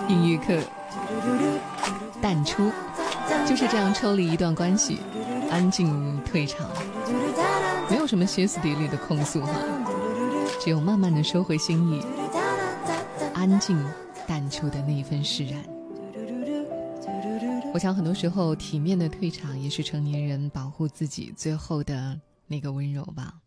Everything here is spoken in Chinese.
英语课淡出，就是这样抽离一段关系，安静退场，没有什么歇斯底里的控诉哈，只有慢慢的收回心意，安静淡出的那一份释然。我想很多时候体面的退场也是成年人保护自己最后的那个温柔吧。